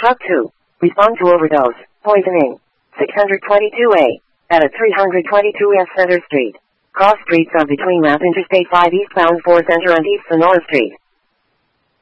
Truck 2. Respond to overdose. Poisoning. 622A. At 322 West Center Street. Cross streets are between Mass Interstate 5 eastbound 4 Center and East Sonora Street.